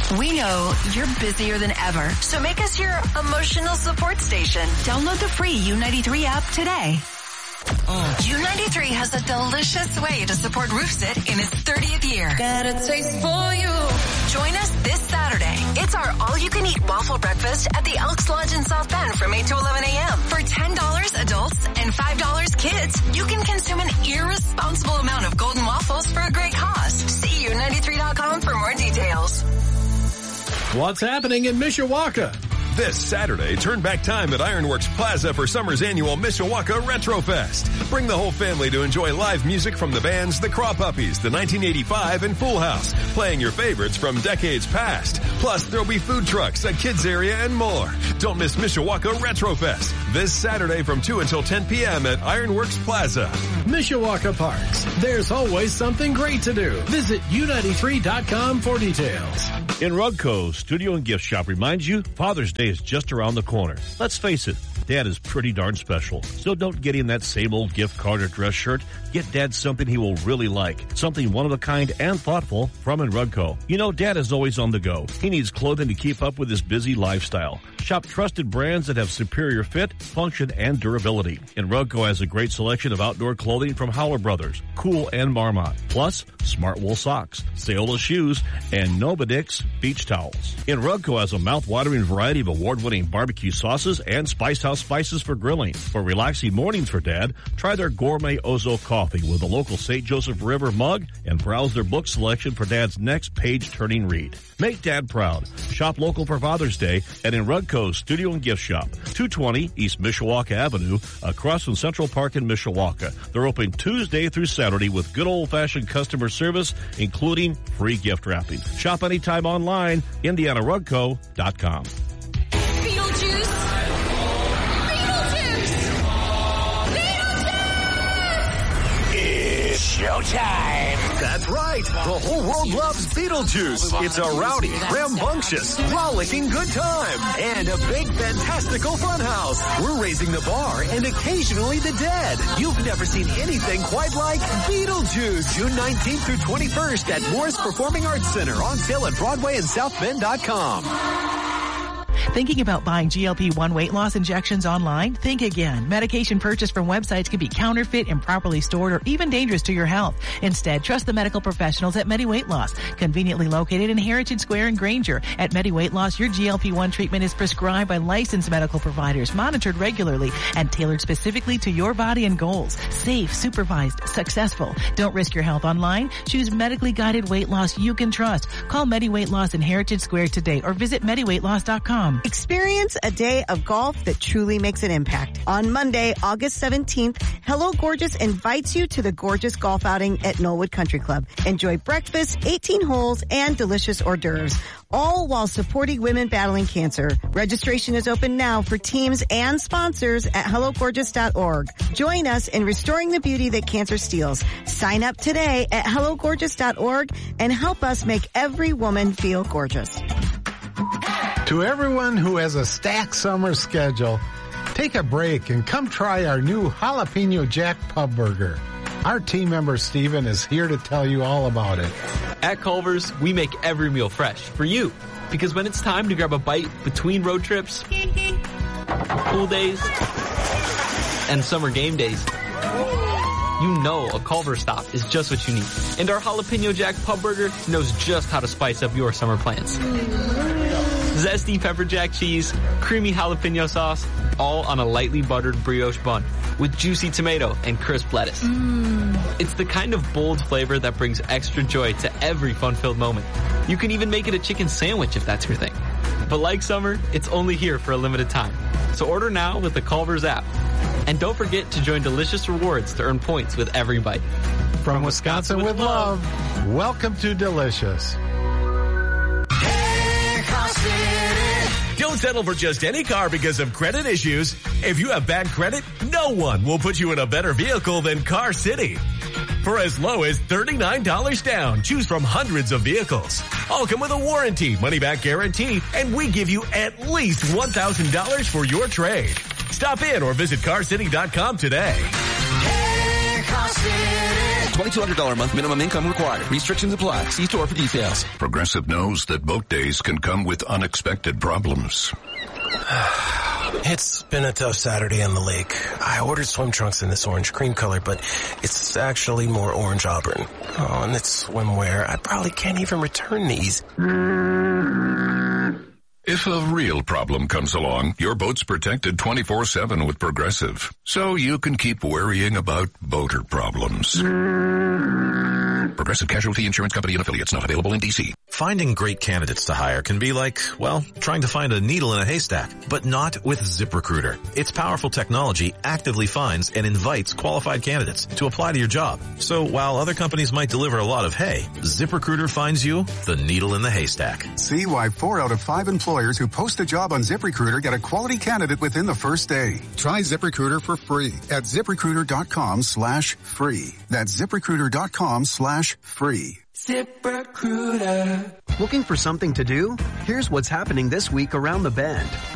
We know you're busier than ever, so make us your emotional support station. Download the free U93 app today. U93 has a delicious way to support Roofsit in its 30th year. Got a taste for you. Join us this Saturday. It's our all-you-can-eat waffle breakfast at the Elks Lodge in South Bend from 8 to 11 a.m. For $10 adults and $5 kids, you can consume an irresponsible amount of golden waffles for a great cause. See U93.com for more details. What's happening in Mishawaka? This Saturday, turn back time at Ironworks Plaza for summer's annual Mishawaka Retro Fest. Bring the whole family to enjoy live music from the bands The Craw Puppies, The 1985, and Full House, playing your favorites from decades past. Plus, there'll be food trucks, a kids area, and more. Don't miss Mishawaka Retro Fest this Saturday from 2 until 10 p.m. at Ironworks Plaza. Mishawaka Parks. There's always something great to do. Visit U93.com for details. In Rugco, Studio and Gift Shop reminds you Father's Day is just around the corner. Let's face it, Dad is pretty darn special. So don't get him that same old gift card or dress shirt. Get Dad something he will really like. Something one of a kind and thoughtful from Rugco. You know, Dad is always on the go. He needs clothing to keep up with his busy lifestyle. Shop trusted brands that have superior fit, function, and durability. Rugco has a great selection of outdoor clothing from Howler Brothers, Cool, and Marmot. Plus, smart wool socks, Sayola shoes, and Nobadix beach towels. Rugco has a mouth-watering variety of award-winning barbecue sauces and Spice House spices for grilling. For relaxing mornings for Dad, try their gourmet Ozo coffee with a local St. Joseph River mug and browse their book selection for Dad's next page-turning read. Make Dad proud. Shop local for Father's Day at Rugco Studio and Gift Shop, 220 East Mishawaka Avenue, across from Central Park in Mishawaka. They're open Tuesday through Saturday with good old-fashioned customer service, including free gift wrapping. Shop anytime online, IndianaRugco.com. Beetlejuice! It's showtime! That's right. The whole world loves Beetlejuice. It's a rowdy, rambunctious, rollicking good time. And a big, fantastical funhouse. We're raising the bar and occasionally the dead. You've never seen anything quite like Beetlejuice. June 19th through 21st at Morris Performing Arts Center. On sale at Broadway and SouthBend.com. Thinking about buying GLP-1 weight loss injections online? Think again. Medication purchased from websites can be counterfeit, improperly stored, or even dangerous to your health. Instead, trust the medical professionals at MediWeight Loss, conveniently located in Heritage Square in Granger. At MediWeight Loss, your GLP-1 treatment is prescribed by licensed medical providers, monitored regularly, and tailored specifically to your body and goals. Safe, supervised, successful. Don't risk your health online. Choose medically guided weight loss you can trust. Call MediWeight Loss in Heritage Square today or visit MediWeightLoss.com. Experience a day of golf that truly makes an impact. On Monday, August 17th, Hello Gorgeous invites you to the Gorgeous Golf Outing at Knollwood Country Club. Enjoy breakfast, 18 holes, and delicious hors d'oeuvres, all while supporting women battling cancer. Registration is open now for teams and sponsors at HelloGorgeous.org. Join us in restoring the beauty that cancer steals. Sign up today at HelloGorgeous.org and help us make every woman feel gorgeous. To everyone who has a stacked summer schedule, take a break and come try our new Jalapeno Jack Pub Burger. Our team member Steven is here to tell you all about it. At Culver's, we make every meal fresh for you. Because when it's time to grab a bite between road trips, pool days, and summer game days, you know a Culver's stop is just what you need. And our Jalapeno Jack Pub Burger knows just how to spice up your summer plans. Zesty pepper jack cheese, creamy jalapeno sauce, all on a lightly buttered brioche bun with juicy tomato and crisp lettuce. It's the kind of bold flavor that brings extra joy to every fun-filled moment. You can even make it a chicken sandwich if that's your thing. But like summer, it's only here for a limited time. So order now with the Culver's app. And don't forget to join Delicious Rewards to earn points with every bite. From Wisconsin with love, welcome to Delicious. Don't settle for just any car because of credit issues. If you have bad credit, no one will put you in a better vehicle than Car City. For as low as $39 down, choose from hundreds of vehicles. All come with a warranty, money-back guarantee, and we give you at least $1,000 for your trade. Stop in or visit CarCity.com today. Hey, Car City. $2,200 a month minimum income required. Restrictions apply. See store for details. Progressive knows that boat days can come with unexpected problems. It's been a tough Saturday on the lake. I ordered swim trunks in this orange cream color, but it's actually more orange auburn. Oh, and it's swimwear. I probably can't even return these. If a real problem comes along, your boat's protected 24/7 with Progressive. So you can keep worrying about boater problems. Progressive Casualty Insurance Company and affiliates, not available in D.C. Finding great candidates to hire can be like, well, trying to find a needle in a haystack, but not with ZipRecruiter. Its powerful technology actively finds and invites qualified candidates to apply to your job. So while other companies might deliver a lot of hay, ZipRecruiter finds you the needle in the haystack. See why 4 out of 5 employers who post a job on ZipRecruiter get a quality candidate within the first day. Try ZipRecruiter for free at ZipRecruiter.com/free. That's ZipRecruiter.com/free. ZipRecruiter. Looking for something to do? Here's what's happening this week around the bend.